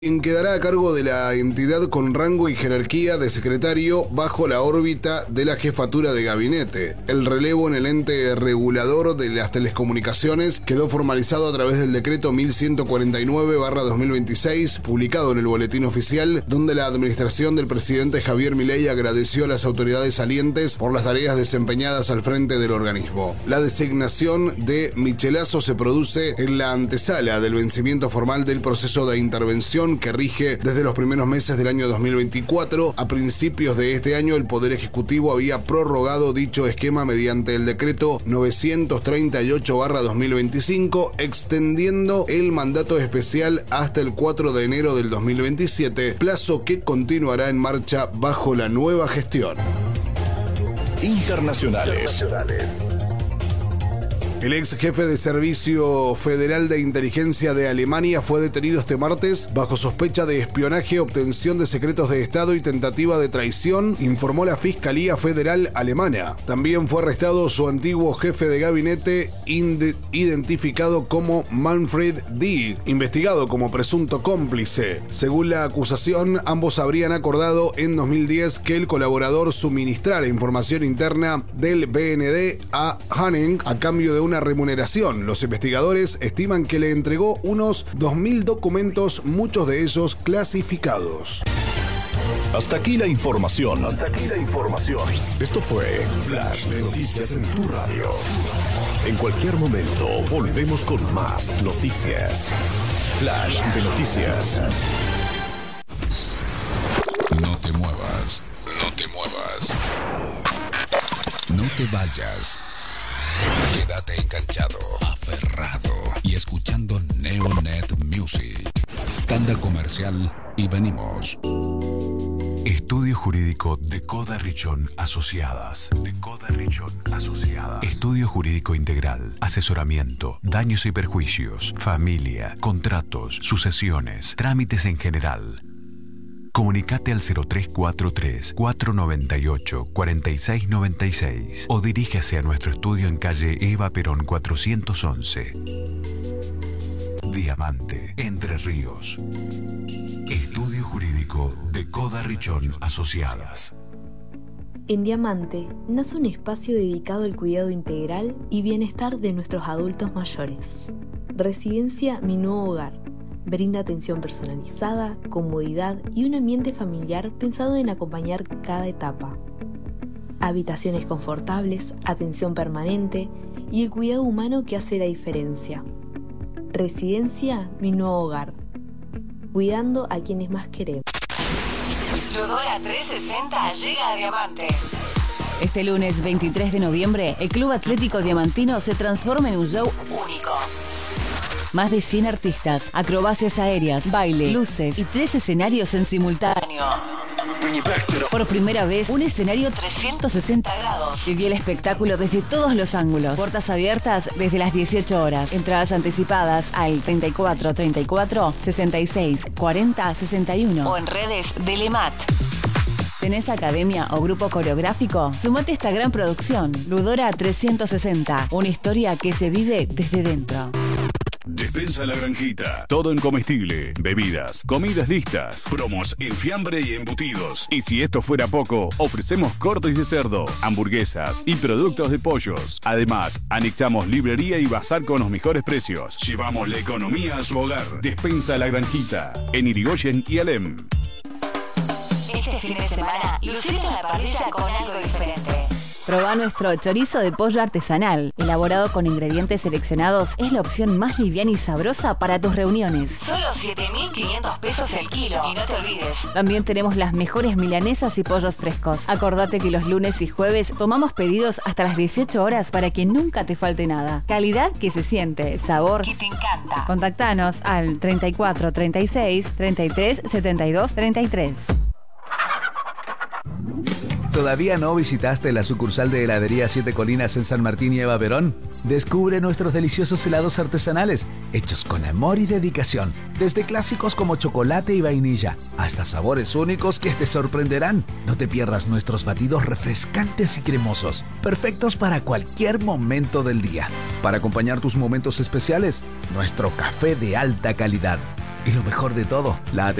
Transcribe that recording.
quien quedará a cargo de la entidad con rango y jerarquía de secretario bajo la órbita de la jefatura de gabinete. El relevo en el ente regulador de las telecomunicaciones quedó formalizado a través del decreto 1149/2026, publicado en el Boletín Oficial, donde la administración del presidente Javier Milei agradeció a las autoridades salientes por las tareas desempeñadas al frente del organismo. La designación de Michelazo se produce en la antesala del vencimiento formal del proceso de intervención que rige desde los primeros meses del año 2024. A principios de este año, el Poder Ejecutivo había prorrogado dicho esquema mediante el decreto 938/2025, extendiendo el mandato especial hasta el 4 de enero del 2027, plazo que continuará en marcha bajo la nueva gestión. Internacionales. El ex jefe de Servicio Federal de Inteligencia de Alemania fue detenido este martes bajo sospecha de espionaje, obtención de secretos de Estado y tentativa de traición, informó la Fiscalía Federal Alemana. También fue arrestado su antiguo jefe de gabinete, identificado como Manfred D., investigado como presunto cómplice. Según la acusación, ambos habrían acordado en 2010 que el colaborador suministrara información interna del BND a Hanning a cambio de una remuneración. Los investigadores estiman que le entregó unos 2.000 documentos, muchos de ellos clasificados. Hasta aquí la información. Esto fue Flash de Noticias en tu radio. En cualquier momento volvemos con más noticias. Flash de Noticias. No te muevas. No te vayas. Quédate enganchado, aferrado y escuchando Neonet Music. Tanda comercial y venimos. Estudio Jurídico de Coda Richón Asociadas. Estudio Jurídico Integral. Asesoramiento, daños y perjuicios, familia, contratos, sucesiones, trámites en general. Comunicate al 0343-498-4696 o dirígase a nuestro estudio en calle Eva Perón 411. Diamante, Entre Ríos. Estudio Jurídico de Coda Richón Asociadas. En Diamante nace un espacio dedicado al cuidado integral y bienestar de nuestros adultos mayores. Residencia Mi Nuevo Hogar. Brinda atención personalizada, comodidad y un ambiente familiar pensado en acompañar cada etapa. Habitaciones confortables, atención permanente y el cuidado humano que hace la diferencia. Residencia Mi Nuevo Hogar. Cuidando a quienes más queremos. Ludora 360 llega a Diamante. Este lunes 23 de noviembre, el Club Atlético Diamantino se transforma en un show Único. Más de 100 artistas, acrobacias aéreas, baile, luces y 3 escenarios en simultáneo. Por primera vez, un escenario 360 grados. Viví el espectáculo desde todos los ángulos. Puertas abiertas desde las 18 horas. Entradas anticipadas al 34 34 66 40 61 O en redes de Lemat. ¿Tenés academia o grupo coreográfico? Sumate a esta gran producción. Ludora 360. Una historia que se vive desde dentro. Despensa La Granjita. Todo en comestible, bebidas, comidas listas, promos en fiambre y embutidos. Y si esto fuera poco, ofrecemos cortes de cerdo, hamburguesas y productos de pollos. Además, anexamos librería y bazar con los mejores precios. Llevamos la economía a su hogar. Despensa La Granjita. En Irigoyen y Alem. Este fin de semana, lucite en la parrilla con algo diferente. Probá nuestro chorizo de pollo artesanal. Elaborado con ingredientes seleccionados, es la opción más liviana y sabrosa para tus reuniones. Solo 7.500 pesos el kilo. Y no te olvides. También tenemos las mejores milanesas y pollos frescos. Acordate que los lunes y jueves tomamos pedidos hasta las 18 horas para que nunca te falte nada. Calidad que se siente, sabor Que te encanta. Contactanos al 34 36 33 72 33. ¿Todavía no visitaste la sucursal de Heladería Siete Colinas en San Martín y Eva Perón? Descubre nuestros deliciosos helados artesanales, hechos con amor y dedicación. Desde clásicos como chocolate y vainilla, hasta sabores únicos que te sorprenderán. No te pierdas nuestros batidos refrescantes y cremosos, perfectos para cualquier momento del día. Para acompañar tus momentos especiales, nuestro café de alta calidad. Y lo mejor de todo, la